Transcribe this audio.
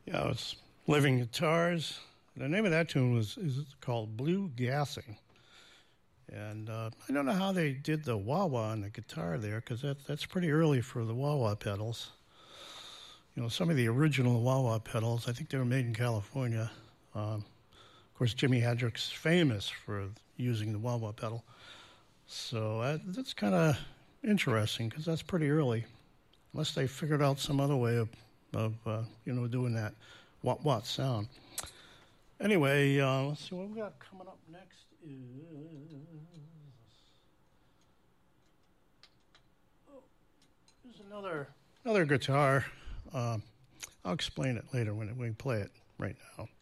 Yeah, it's Living Guitars. The name of that tune is called Blue Gassing. And I don't know how they did the wah-wah on the guitar there, because that's pretty early for the wah-wah pedals. You know, some of the original wah-wah pedals, I think they were made in California. Of course, Jimi Hendrix famous for using the wah-wah pedal. So that's kind of interesting, because that's pretty early. Unless they figured out some other way of doing that wah-wah sound. Anyway, let's see what we got coming up next here's another guitar. I'll explain it later when we play it right now.